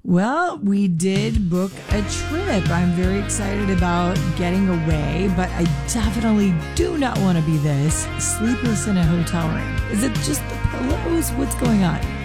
Well, we did book a trip. I'm very excited about getting away, but I definitely do not want to be this sleepless in a hotel room. Is it just the pillows? What's going on?